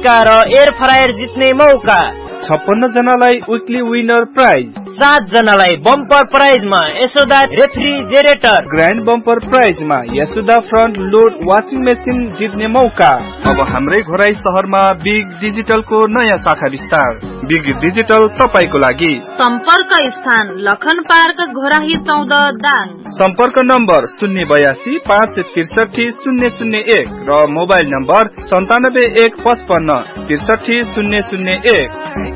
टिका र air fryer जित्ने मौका। 56 जनालाई विकली विनर प्राइज। 7 जनालाई bumper प्राइजमा Yashoda refrigerator. Grand bumper प्राइजमा Yashoda front load washing machine जित्ने मौका। अब हाम्रै घोराई शहरमा बिग डिजिटलको नयाँ शाखा विस्तार। बिग डिजिटल तपाईको लागि। सम्पर्क स्थान लखन पार्क घोराही 14 दाङ। सम्पर्क नम्बर 082 563 001 र मोबाइल नम्बर 97 155 63 001।